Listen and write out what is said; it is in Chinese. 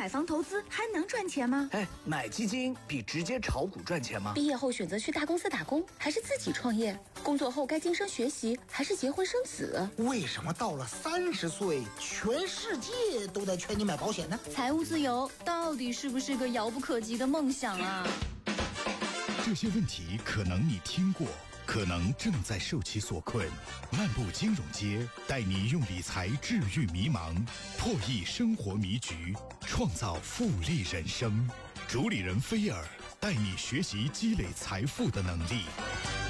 买房投资还能赚钱吗？ 哎，买基金比直接炒股赚钱吗？ 毕业后选择去大公司打工，还是自己创业？工作后该晋升学习，还是结婚生子？ 为什么到了30岁，全世界都在劝你买保险呢？ 财务自由到底是不是个遥不可及的梦想啊？ 这些问题可能你听过，可能正在受其所困。漫步金融街，带你用理财治愈迷茫，破译生活迷局，创造复利人生。主理人菲尔带你学习积累财富的能力。